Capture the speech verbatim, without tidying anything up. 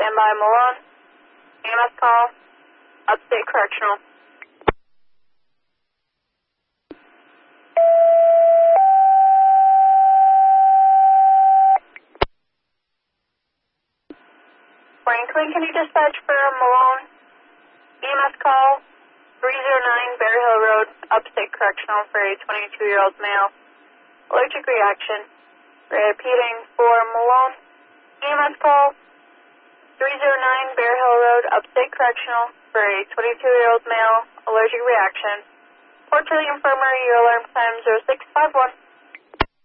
stand by Malone. E M S call. Upstate Correctional. Franklin, can you dispatch for Malone? E M S call. three oh nine Bear Hill Road, Upstate Correctional for a twenty-two-year-old male. Allergic reaction. Repeating for Malone. E M S call. three oh nine Bear Hill Road, Upstate Correctional for a twenty-two-year-old male. Allergic reaction. Report to the infirmary. Your alarm time zero six five one.